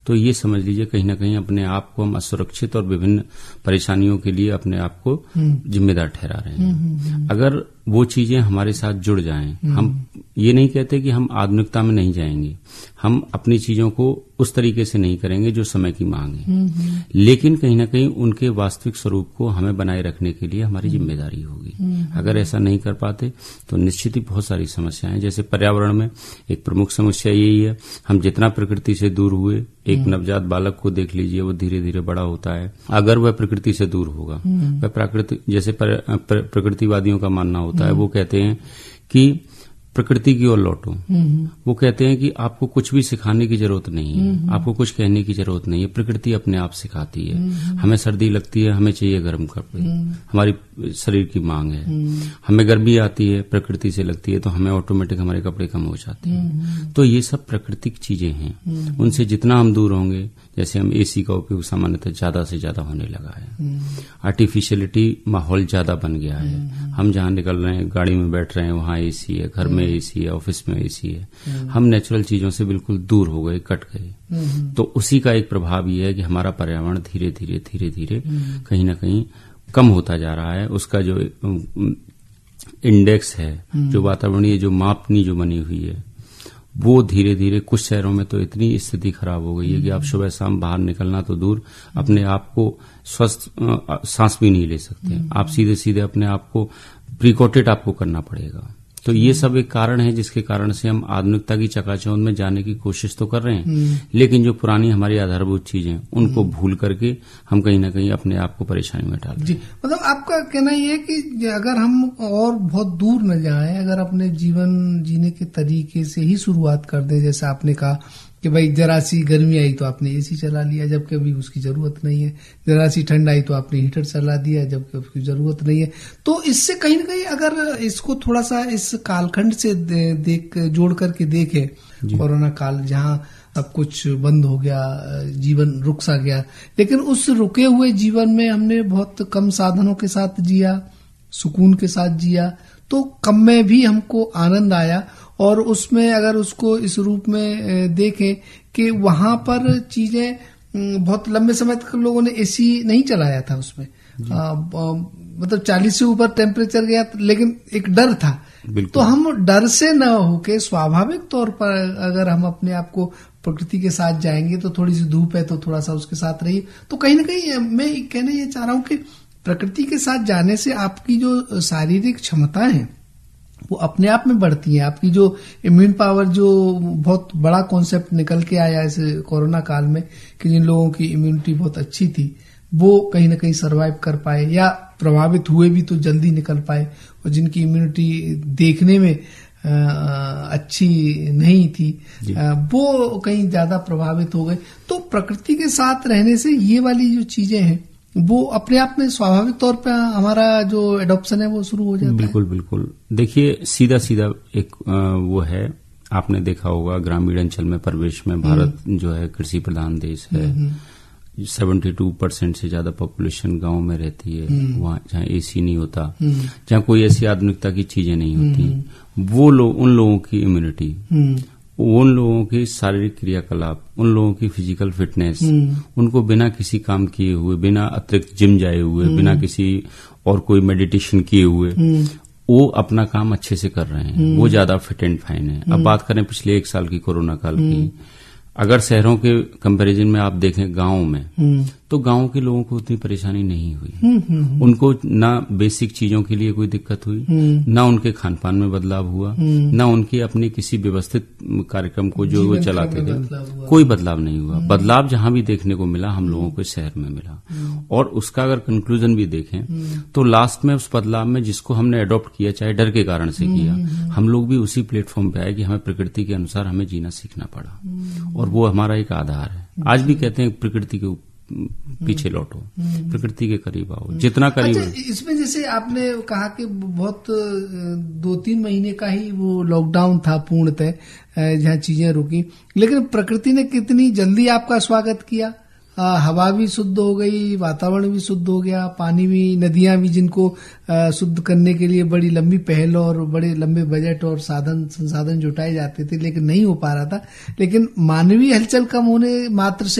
तो ये समझ लीजिए कहीं ना कहीं अपने आप को हम असुरक्षित और विभिन्न परेशानियों के लिए अपने आप को जिम्मेदार ठहरा रहे हैं। अगर वो चीजें हमारे साथ जुड़ जाएं, हम ये नहीं कहते कि हम आधुनिकता में नहीं जाएंगे, हम अपनी चीजों को उस तरीके से नहीं करेंगे जो समय की मांग है, लेकिन कहीं ना कहीं उनके वास्तविक स्वरूप को हमें बनाए रखने के लिए हमारी जिम्मेदारी होगी। अगर ऐसा नहीं कर पाते तो निश्चित ही बहुत सारी समस्याएं, जैसे पर्यावरण में एक प्रमुख समस्या यही है, हम जितना प्रकृति से दूर हुए, एक नवजात बालक को देख लीजिए, वो धीरे धीरे बड़ा होता है, अगर वह प्रकृति से दूर होगा, वह प्राकृतिक, जैसे प्रकृतिवादियों का मानना होता है, वो कहते हैं कि प्रकृति की ओर लौटो। वो कहते हैं कि आपको कुछ भी सिखाने की जरूरत नहीं है, आपको कुछ कहने की जरूरत नहीं है, प्रकृति अपने आप सिखाती है। हमें सर्दी लगती है, हमें चाहिए गर्म कपड़े, हमारी शरीर की मांग है। हमें गर्मी आती है, प्रकृति से लगती है, तो हमें ऑटोमेटिक हमारे कपड़े कम हो जाते हैं। तो ये सब प्राकृतिक चीजें हैं, उनसे जितना हम दूर होंगे, जैसे हम एसी का उपयोग सामान्यतः ज्यादा से ज्यादा होने लगा है, आर्टिफिशियलिटी माहौल ज्यादा बन गया है। हम जहां निकल रहे हैं, गाड़ी में बैठ रहे हैं, वहां एसी है, घर में एसी है, ऑफिस में एसी है, हम नेचुरल चीजों से बिल्कुल दूर हो गए, कट गए। तो उसी का एक प्रभाव यह है कि हमारा पर्यावरण धीरे धीरे कहीं ना कहीं कम होता जा रहा है। उसका जो इंडेक्स है, जो वातावरणीय जो मापनी जो बनी हुई है, वो धीरे धीरे कुछ शहरों में तो इतनी स्थिति खराब हो गई है कि आप सुबह शाम बाहर निकलना तो दूर, अपने आप को स्वस्थ सांस भी नहीं ले सकते। आप सीधे सीधे अपने आप को प्रिकॉटेड आपको करना पड़ेगा। तो ये सब एक कारण है जिसके कारण से हम आधुनिकता की चकाचौंध में जाने की कोशिश तो कर रहे हैं, लेकिन जो पुरानी हमारी आधारभूत चीजें उनको भूल करके हम कहीं ना कहीं अपने आप को परेशानी में डाल रहे हैं। मतलब आपका कहना ये है कि अगर हम और बहुत दूर न जाएं, अगर अपने जीवन जीने के तरीके से ही शुरुआत कर दें, जैसे आपने कहा कि भाई जरा सी गर्मी आई तो आपने एसी चला लिया जबकि अभी उसकी जरूरत नहीं है, जरा सी ठंड आई तो आपने हीटर चला दिया जबकि उसकी जरूरत नहीं है। तो इससे कहीं ना कहीं अगर इसको थोड़ा सा इस कालखंड से जोड़ करके देखें, कोरोना काल जहां अब कुछ बंद हो गया, जीवन रुक सा गया, लेकिन उस रुके हुए जीवन में हमने बहुत कम साधनों के साथ जिया, सुकून के साथ जिया, तो कम में भी हमको आनंद आया। और उसमें अगर उसको इस रूप में देखें कि वहां पर चीजें बहुत लंबे समय तक लोगों ने एसी नहीं चलाया था, उसमें मतलब 40 से ऊपर टेम्परेचर गया, लेकिन एक डर था। तो हम डर से न होके स्वाभाविक तौर पर अगर हम अपने आप को प्रकृति के साथ जाएंगे, तो थोड़ी सी धूप है तो थोड़ा सा उसके साथ रहिए, तो कहीं ना कहीं मैं कहना ये चाह रहा हूं कि प्रकृति के साथ जाने से आपकी जो शारीरिक क्षमताएं हैं वो अपने आप में बढ़ती है। आपकी जो इम्यून पावर, जो बहुत बड़ा कॉन्सेप्ट निकल के आया इस कोरोना काल में कि जिन लोगों की इम्यूनिटी बहुत अच्छी थी वो कहीं ना कहीं सरवाइव कर पाए, या प्रभावित हुए भी तो जल्दी निकल पाए, और जिनकी इम्यूनिटी देखने में अच्छी नहीं थी वो कहीं ज्यादा प्रभावित हो गए। तो प्रकृति के साथ रहने से ये वाली जो चीजें हैं वो अपने आप में स्वाभाविक तौर पे हमारा जो एडॉप्शन है वो शुरू हो जाता है। बिल्कुल बिल्कुल। देखिए सीधा एक वो है, आपने देखा होगा ग्रामीण अंचल में परिवेश में भारत जो है कृषि प्रधान देश है, 72% से ज्यादा पॉपुलेशन गांव में रहती है, वहाँ जहाँ एसी नहीं होता, जहाँ कोई ऐसी आधुनिकता की चीजें नहीं होती, वो लोग, उन लोगों की इम्यूनिटी, उन लोगों के शारीरिक क्रियाकलाप, उन लोगों की फिजिकल फिटनेस, उनको बिना किसी काम किए हुए, बिना अतिरिक्त जिम जाए हुए, बिना किसी और कोई मेडिटेशन किए हुए, वो अपना काम अच्छे से कर रहे हैं, वो ज्यादा फिट एंड फाइन है। अब बात करें पिछले 1 साल की कोरोना काल की, अगर शहरों के कंपैरिजन में आप देखें गांवों में, तो गांव के लोगों को उतनी परेशानी नहीं हुई। उनको ना बेसिक चीजों के लिए कोई दिक्कत हुई, ना उनके खान पान में बदलाव हुआ, ना उनके अपने किसी व्यवस्थित कार्यक्रम को जो वो चलाते थे कोई बदलाव नहीं हुआ। बदलाव जहां भी देखने को मिला हम लोगों को शहर में मिला, और उसका अगर कंक्लूजन भी देखें तो लास्ट में उस बदलाव में जिसको हमने अडॉप्ट किया, चाहे डर के कारण से किया, हम लोग भी उसी प्लेटफॉर्म पे आए कि हमें प्रकृति के अनुसार हमें जीना सीखना पड़ा, और वो हमारा एक आधार है। आज भी कहते हैं प्रकृति के पीछे लौटो, प्रकृति के करीब आओ, जितना करीब। अच्छा, इसमें जैसे आपने कहा कि बहुत 2-3 महीने का ही वो लॉकडाउन था पूर्णतः, जहाँ चीजें रुकी, लेकिन प्रकृति ने कितनी जल्दी आपका स्वागत किया। हवा भी शुद्ध हो गई, वातावरण भी शुद्ध हो गया, पानी भी, नदियां भी, जिनको शुद्ध करने के लिए बड़ी लंबी पहल और बड़े लंबे बजट और संसाधन जुटाए जाते थे, लेकिन नहीं हो पा रहा था। लेकिन मानवीय हलचल कम होने मात्र से